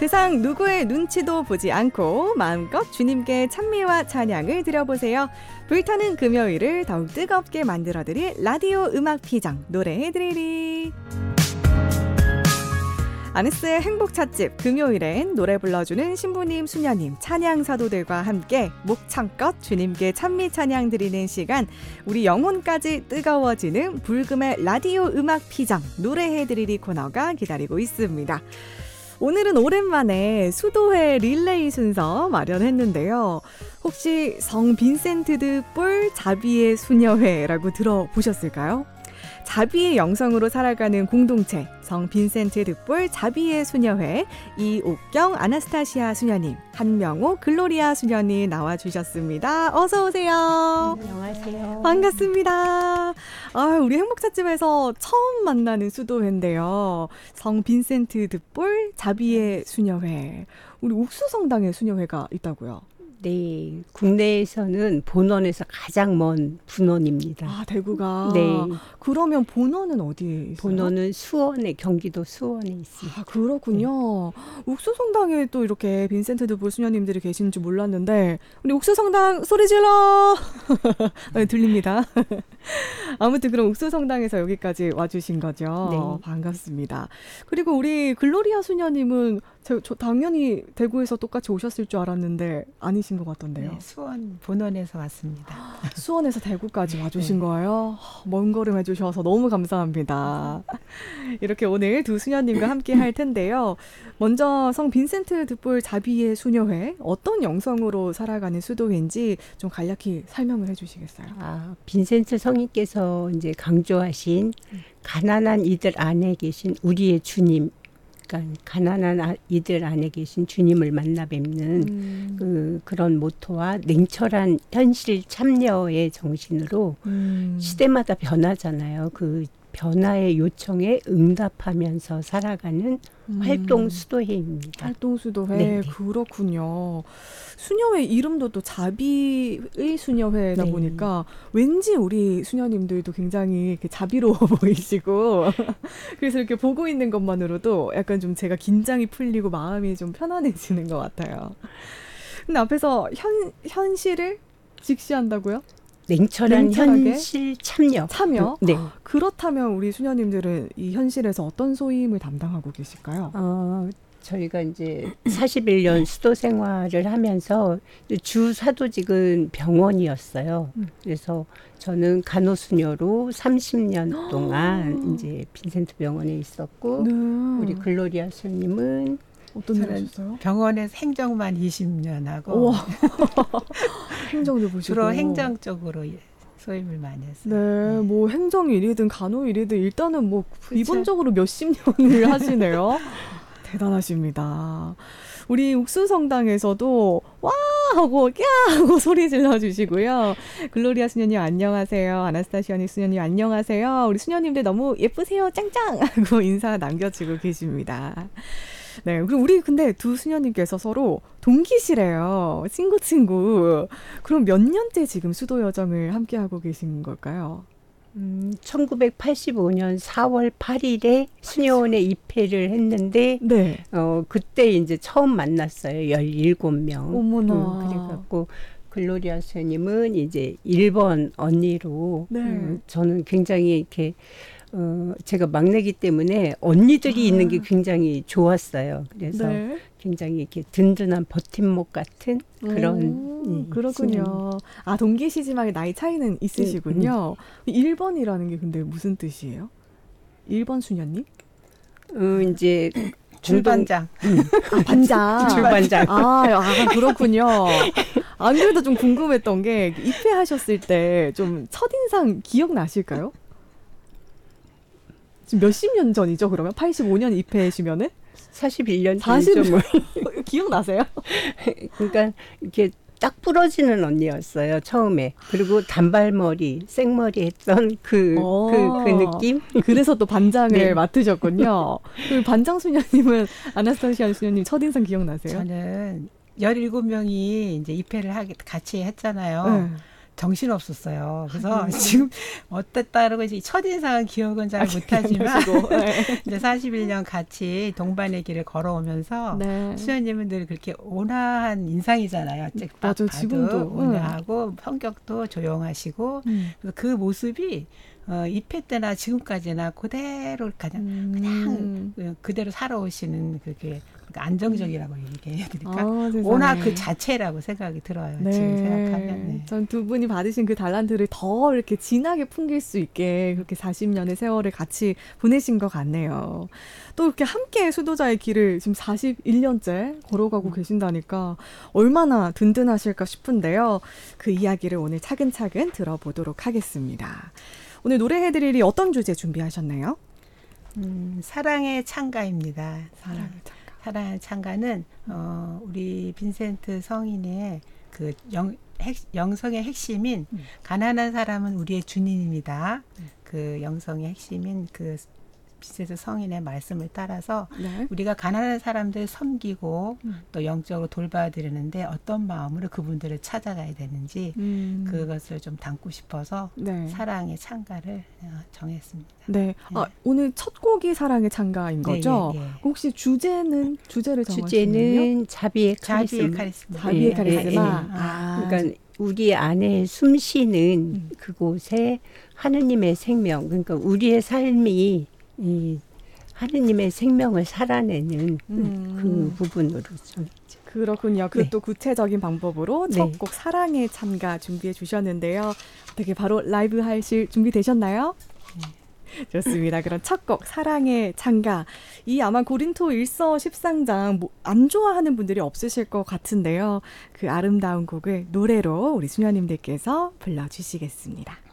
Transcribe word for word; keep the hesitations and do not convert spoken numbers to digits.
세상 누구의 눈치도 보지 않고 마음껏 주님께 찬미와 찬양을 드려보세요. 불타는 금요일을 더욱 뜨겁게 만들어드릴 라디오 음악 피정 노래해드리리. 아네스의 행복 찻집 금요일엔 노래 불러주는 신부님, 수녀님, 찬양 사도들과 함께 목청껏 주님께 찬미 찬양 드리는 시간, 우리 영혼까지 뜨거워지는 불금의 라디오 음악 피정 노래해드리리 코너가 기다리고 있습니다. 오늘은 오랜만에 수도회 릴레이 순서 마련했는데요. 혹시 성 빈센트 드 볼 자비의 수녀회라고 들어보셨을까요? 자비의 영성으로 살아가는 공동체 성 빈센트 드 볼 자비의 수녀회, 이옥경 아나스타시아 수녀님, 한명호 글로리아 수녀님 나와주셨습니다. 어서 오세요. 안녕하세요. 반갑습니다. 아, 우리 행복찻집에서 처음 만나는 수도회인데요. 성 빈센트 드 볼 자비의 수녀회. 우리 옥수성당에 수녀회가 있다고요? 네, 국내에서는 본원에서 가장 먼 분원입니다. 아, 대구가. 네. 그러면 본원은 어디에 있어요? 본원은 수원에, 경기도 수원에 있습니다. 아, 그렇군요. 네. 옥수성당에 또 이렇게 빈센트 드 볼 수녀님들이 계신 줄 몰랐는데, 우리 옥수성당 소리 질러! 네, 들립니다. 아무튼 그럼 옥수성당에서 여기까지 와주신 거죠? 네. 반갑습니다. 그리고 우리 글로리아 수녀님은 저, 저 당연히 대구에서 똑같이 오셨을 줄 알았는데 아니신 것 같던데요. 네, 수원 본원에서 왔습니다. 수원에서 대구까지 와주신 네. 거예요? 먼 걸음 해주셔서 너무 감사합니다. 이렇게 오늘 두 수녀님과 함께 할 텐데요. 먼저 성 빈센트 드 볼 자비의 수녀회, 어떤 영성으로 살아가는 수도회인지 좀 간략히 설명을 해주시겠어요? 아, 빈센트 성인께서 이제 강조하신 가난한 이들 안에 계신 우리의 주님, 그러니까 가난한 이들 안에 계신 주님을 만나 뵙는 음. 그, 그런 모토와 냉철한 현실 참여의 정신으로 음. 시대마다 변하잖아요. 그 변화의 요청에 응답하면서 살아가는 음. 활동 수도회입니다. 활동 수도회. 네네. 그렇군요. 수녀회 이름도 또 자비의 수녀회다 네. 보니까 왠지 우리 수녀님들도 굉장히 이렇게 자비로워 보이시고 그래서 이렇게 보고 있는 것만으로도 약간 좀 제가 긴장이 풀리고 마음이 좀 편안해지는 것 같아요. 근데 앞에서 현, 현실을 직시한다고요? 냉철한 냉철하게? 현실 참여. 참여? 네. 그렇다면 우리 수녀님들은 이 현실에서 어떤 소임을 담당하고 계실까요? 어, 저희가 이제 사십일 년 수도 생활을 하면서 주 사도직은 병원이었어요. 음. 그래서 저는 간호수녀로 삼십 년 동안 이제 빈센트 병원에 있었고, 네. 우리 글로리아 수님은 어떤 일 저는 하셨어요? 병원에서 행정만 이십 년 하고 우와. 행정도 보시고. 주로 행정 쪽으로 소임을 많이 했어요. 네, 네. 뭐 행정일이든 간호일이든 일단은 뭐 그쵸. 기본적으로 몇십 년을 하시네요. 대단하십니다. 우리 옥수성당에서도 와 하고 꺄 하고 소리 질러주시고요. 글로리아 수녀님 안녕하세요. 아나스타시아니 수녀님 안녕하세요. 우리 수녀님들 너무 예쁘세요. 짱짱 하고 인사 남겨주고 계십니다. 네, 그럼 우리 근데 두 수녀님께서 서로 동기시래요. 친구 친구. 그럼 몇 년째 지금 수도 여정을 함께 하고 계신 걸까요? 음, 천구백팔십오 년 사월 팔일에 수녀원에 입회를 했는데, 네. 어, 그때 이제 처음 만났어요. 열일곱 명. 어머나. 음, 그래갖고 글로리아 수녀님은 이제 일 번 언니로, 네. 음, 저는 굉장히 이렇게 어, 제가 막내기 때문에 언니들이 아. 있는 게 굉장히 좋았어요. 그래서 네. 굉장히 이렇게 든든한 버팀목 같은 그런. 오, 예, 그렇군요. 수녀님. 아, 동기시지만 나이 차이는 있으시군요. 일 번이라는 게 근데 무슨 뜻이에요? 일 번 수녀님? 어, 이제 줄반장. 아, 반장. 줄반장. 아, 아, 그렇군요. 안 그래도 좀 궁금했던 게 입회하셨을 때 좀 첫인상 기억나실까요? 지금 몇십 년 전이죠, 그러면? 팔십오 년 입회시면은? 사십일 년 사십 전이죠. 뭐. 기억나세요? 그러니까 이렇게 딱 부러지는 언니였어요, 처음에. 그리고 단발머리, 생머리 했던 그, 그, 그 느낌? 그래서 또 반장을 네. 맡으셨군요. 그 반장 수녀님은, 아나스타시아 수녀님 첫인상 기억나세요? 저는 열일곱 명이 이제 입회를 하기 같이 했잖아요. 네. 정신 없었어요. 그래서 음. 지금 어땠다 그러고 이제 첫인상은 기억은 잘 못하지만 네. 이제 사십일 년 같이 동반의 길을 걸어오면서 네. 수녀님은 늘 그렇게 온화한 인상이잖아요. 딱 맞아, 봐도 지금도. 온화하고 성격도 조용하시고 음. 그래서 그 모습이 어, 입회 때나 지금까지나 그대로 가장 음. 그냥 그- 그대로 살아오시는 그게 그러니까 안정적이라고 얘기해야 되니까 아, 세상에. 온화 그 자체라고 생각이 들어요. 지금 생각하면. 네. 전 두 분이 받으신 그 달란트를 더 이렇게 진하게 풍길 수 있게 그렇게 사십 년의 세월을 같이 보내신 것 같네요. 또 이렇게 함께 수도자의 길을 지금 사십일 년째 걸어가고 음. 계신다니까 얼마나 든든하실까 싶은데요. 그 이야기를 오늘 차근차근 들어보도록 하겠습니다. 오늘 노래해드릴 어떤 주제 준비하셨나요? 음, 사랑의 창가입니다. 사랑의 창가. 사랑의 창가는 어, 우리 빈센트 성인의 그 영, 핵, 영성의 핵심인 음. 가난한 사람은 우리의 주님입니다. 그 영성의 핵심인 그 빈센트 성인의 말씀을 따라서 네. 우리가 가난한 사람들 섬기고 음. 또 영적으로 돌봐드리는데 어떤 마음으로 그분들을 찾아가야 되는지 음. 그것을 좀 담고 싶어서 네. 사랑의 창가를 어, 정했습니다. 네. 아, 오늘 첫 곡이 사랑의 창가인 네, 거죠? 예, 예. 혹시 주제는 주제를 정하시면요? 주제는 자비의 자비의 카리스마. 카리스마. 자비의 예, 카리스마. 예, 예. 아, 그러니까 우리 안에 숨쉬는 음. 그곳에 하느님의 생명, 그러니까 우리의 삶이 이 하느님의 생명을 살아내는 음. 그 부분으로 좀 그렇군요. 그 또 네. 구체적인 방법으로 네. 첫 곡 사랑의 참가 준비해 주셨는데요. 어떻게 바로 라이브 하실 준비 되셨나요? 좋습니다. 그럼 첫 곡 사랑의 창가. 이 아마 고린토 일서 십삼 장 뭐 안 좋아하는 분들이 없으실 것 같은데요. 그 아름다운 곡을 노래로 우리 수녀님들께서 불러주시겠습니다.